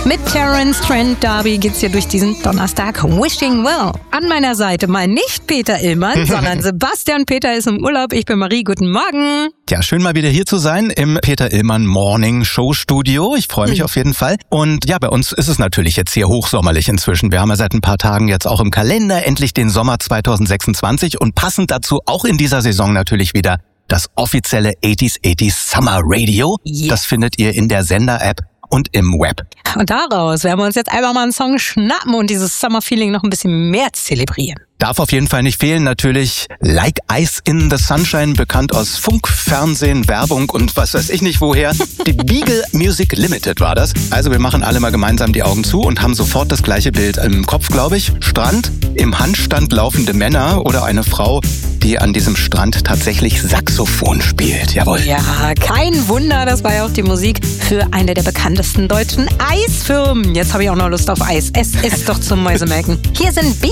Mit Terence Trent D'Arby geht's hier durch diesen Donnerstag. Wishing Well. An meiner Seite mal nicht Peter Illmann, sondern Sebastian. Peter ist im Urlaub. Ich bin Marie. Guten Morgen. Ja, schön mal wieder hier zu sein im Peter Illmann Morning Show Studio. Ich freue mich auf jeden Fall. Und ja, bei uns ist es natürlich jetzt hier hochsommerlich inzwischen. Wir haben ja seit ein paar Tagen jetzt auch im Kalender endlich den Sommer 2026 und passend dazu auch in dieser Saison natürlich wieder das offizielle 80s Summer Radio. Yeah. Das findet ihr in der Sender-App und im Web. Und daraus werden wir uns jetzt einfach mal einen Song schnappen und dieses Summer-Feeling noch ein bisschen mehr zelebrieren. Darf auf jeden Fall nicht fehlen, natürlich Like Ice in the Sunshine, bekannt aus Funk, Fernsehen, Werbung und was weiß ich nicht woher. Die Beagle Music Limited war das. Also wir machen alle mal gemeinsam die Augen zu und haben sofort das gleiche Bild im Kopf, glaube ich. Strand, im Handstand laufende Männer oder eine Frau, die an diesem Strand tatsächlich Saxophon spielt. Jawohl. Ja, kein Wunder, das war ja auch die Musik für eine der bekanntesten deutschen Eisfirmen. Jetzt habe ich auch noch Lust auf Eis. Es ist doch zum Mäusemelken. Hier sind